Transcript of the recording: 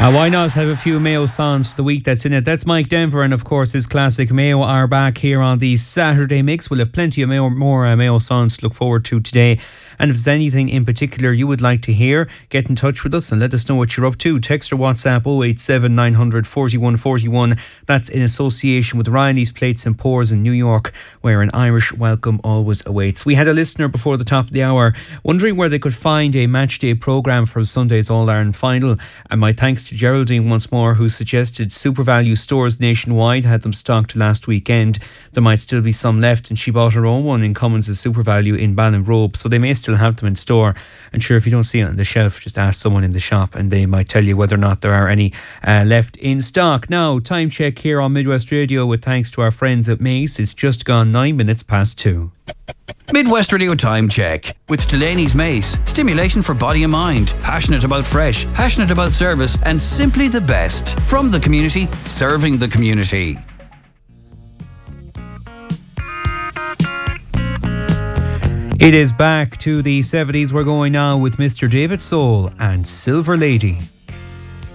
Why not have a few Mayo songs for the week that's in it? That's Mike Denver, and of course his classic Mayo are back here on the Saturday Mix. We'll have plenty of more Mayo songs to look forward to today. And if there's anything in particular you would like to hear, get in touch with us and let us know what you're up to. Text or WhatsApp 087 900 41 41. That's in association with Riley's Plates and Pours in New York, where an Irish welcome always awaits. We had a listener before the top of the hour wondering where they could find a matchday programme for Sunday's All-Ireland final. And my thanks to Geraldine once more, who suggested SuperValu stores nationwide had them stocked last weekend. There might still be some left, and she bought her own one in Cummins' SuperValu in Ballinrobe, so they may still have them in store. And sure, if you don't see it on the shelf, just ask someone in the shop and they might tell you whether or not there are any left in stock. Now, time check here on Midwest Radio with thanks to our friends at Mace. It's just gone 9 minutes past 2. Midwest Radio Time Check with Delaney's Mace. Stimulation for body and mind. Passionate about fresh, passionate about service, and simply the best. From the community, serving the community. It is back to the 70s. We're going now with Mr. David Soul and Silver Lady.